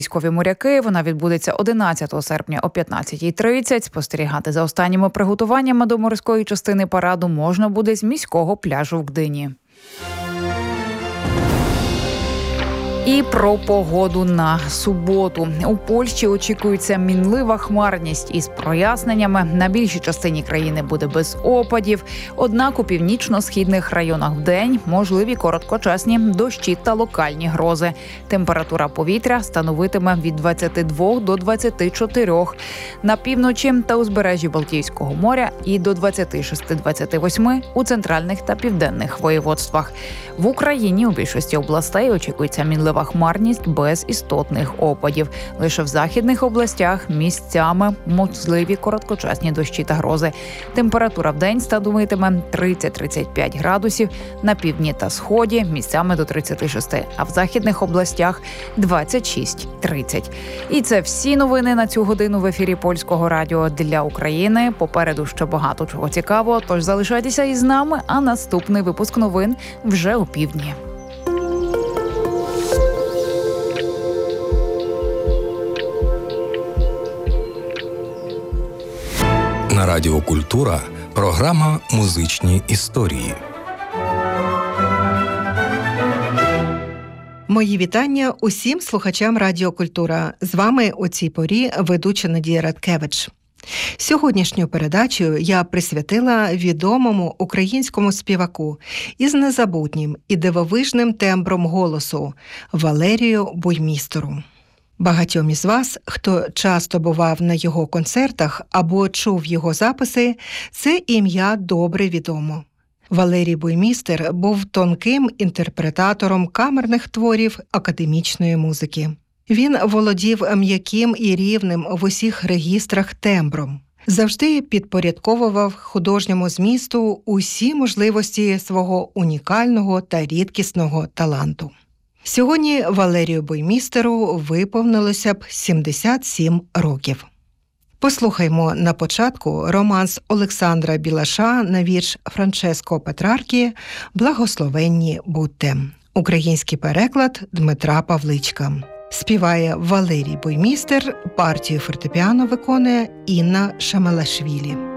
Військові моряки. Вона відбудеться 11 серпня о 15:30. Спостерігати за останніми приготуваннями до морської частини параду можна буде з міського пляжу в Гдині. І про погоду на суботу. У Польщі очікується мінлива хмарність із проясненнями. На більшій частині країни буде без опадів. Однак у північно-східних районах вдень можливі короткочасні дощі та локальні грози. Температура повітря становитиме від 22 до 24. На півночі та узбережжі Балтійського моря і до 26-28 у центральних та південних воєводствах. В Україні у більшості областей очікується мінлива хмарність без істотних опадів. Лише в західних областях місцями можливі короткочасні дощі та грози. Температура вдень становитиме 30-35 градусів, на півдні та сході місцями до 36, а в західних областях 26-30. І це всі новини на цю годину в ефірі Польського радіо для України. Попереду ще багато чого цікавого, тож залишайтеся із нами, а наступний випуск новин вже у півдні. На Радіо Культура програма «Музичні історії». Мої вітання усім слухачам Радіо Культура. З вами у цій порі ведуча Надія Радкевич. Сьогоднішню передачу я присвятила відомому українському співаку із незабутнім і дивовижним тембром голосу Валерію Буймістеру. Багатьом із вас, хто часто бував на його концертах або чув його записи, це ім'я добре відомо. Валерій Буймістер був тонким інтерпретатором камерних творів академічної музики. Він володів м'яким і рівним в усіх регістрах тембром. Завжди підпорядковував художньому змісту усі можливості свого унікального та рідкісного таланту. Сьогодні Валерію Буймістеру виповнилося б 77 років. Послухаймо на початку романс Олександра Білаша на вірш Франческо Петраркі «Благословенні будьте». Український переклад Дмитра Павличка. Співає Валерій Буймістер, партію фортепіано виконує Інна Шамелашвілі.